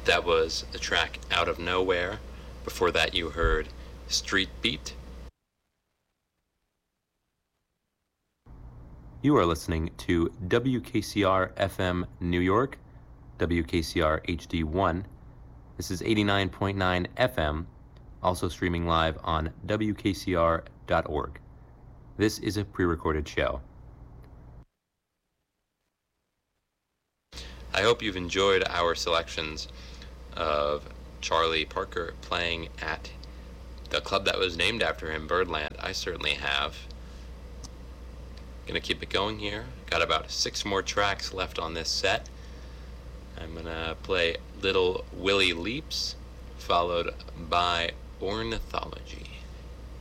That was the track Out of Nowhere. Before that you heard Street Beat. You are listening to WKCR FM New York, WKCR HD1. This is 89.9 FM, also streaming live on WKCR.org. This is a pre-recorded show. I hope you've enjoyed our selections of Charlie Parker playing at the club that was named after him, Birdland. I certainly have. Gonna keep it going here. Got about 6 more tracks left on this set. I'm gonna play Little Willie Leaps, followed by Ornithology.